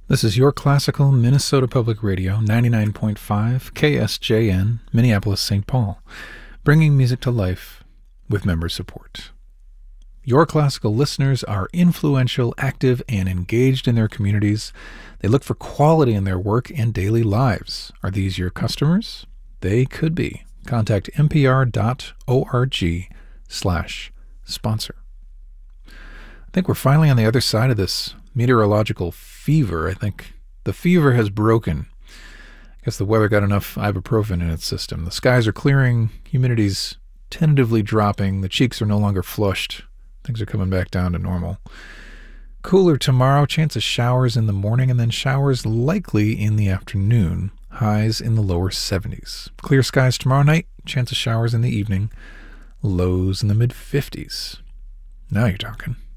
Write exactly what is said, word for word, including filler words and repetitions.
This is your classical Minnesota Public Radio, ninety-nine point five K S J N, Minneapolis, Saint Paul, bringing music to life with member support. Your classical listeners are influential, active, and engaged in their communities. They look for quality in their work and daily lives. Are these your customers? They could be. Contact npr dot org slash sponsor. I think we're finally on the other side of this meteorological fever. I think the fever has broken. I guess the weather got enough ibuprofen in its system. The skies are clearing, humidity's tentatively dropping, the cheeks are no longer flushed. Things are coming back down to normal. Cooler tomorrow, chance of showers in the morning, and then showers likely in the afternoon. Highs in the lower seventies. Clear skies tomorrow night, chance of showers in the evening. Lows in the mid fifties. Now you're talking.